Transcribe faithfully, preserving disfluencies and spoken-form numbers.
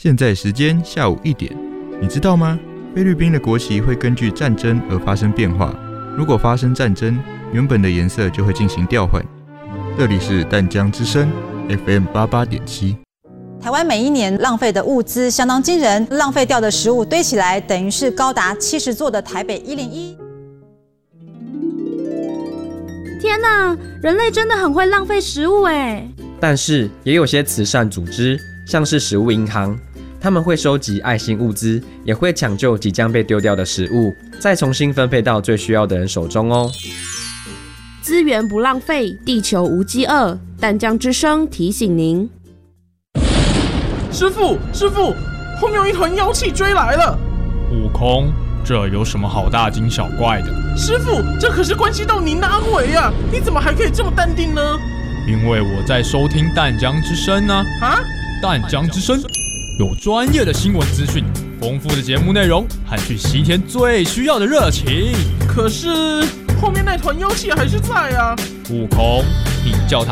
现在时间下午一点，你知道吗？菲律宾的国旗会根据战争而发生变化。如果发生战争，原本的颜色就会进行调换。这里是淡江之声 F M 八八点七。 台湾每一年浪费的物资相当惊人，浪费掉的食物堆起来，等于是高达七十座的台北一零一。 天哪，人类真的很会浪费食物哎！ 但是也有些慈善组织，像是食物银行，他们会收集爱心物资，也会抢救即将被丢掉的食物，再重新分配到最需要的人手中哦。 资源不浪费，地球无饥饿。淡江之声提醒您。 师父，师父，后面有一团妖气追来了。 悟空，这有什么好大惊小怪的？ 师父，这可是关系到您的安危呀！你怎么还可以这么淡定呢？ 因为我在收听淡江之声呢。 啊？ 淡江之声有专业的新闻资讯，丰富的节目内容，和去西天最需要的热情。 可是后面那团妖气还是在啊。 悟空，你叫他